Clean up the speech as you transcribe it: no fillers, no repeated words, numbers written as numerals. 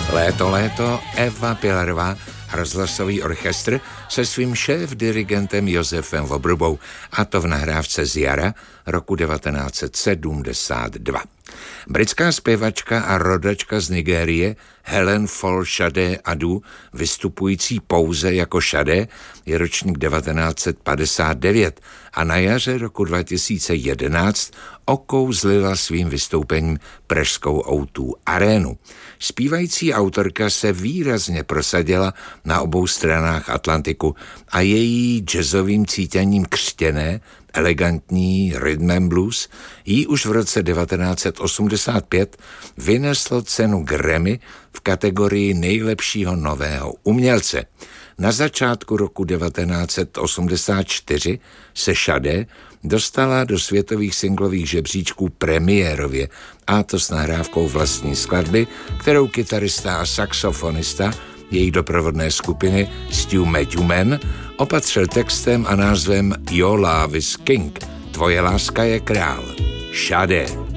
Léto, Eva Pilarová a rozhlasový orchestr se svým šéf-dirigentem Josefem Vobrubou, a to v nahrávce z jara roku 1972. Britská zpěvačka a rodačka z Nigérie Helen Fall Sade Adu, vystupující pouze jako Sade, je ročník 1959 a na jaře roku 2011 okouzlila svým vystoupením pražskou O2 arénu. Zpívající autorka se výrazně prosadila na obou stranách Atlantiku a její jazzovým cítěním křtěné, elegantní rhythm and blues jí už v roce 1985 vyneslo cenu Grammy v kategorii nejlepšího nového umělce. Na začátku roku 1984 se Sade dostala do světových singlových žebříčků premiérově, a to s nahrávkou vlastní skladby, kterou kytarista a saxofonista její doprovodné skupiny Stu Mathewman opatřil textem a názvem Your Love is King, tvoje láska je král. Sade.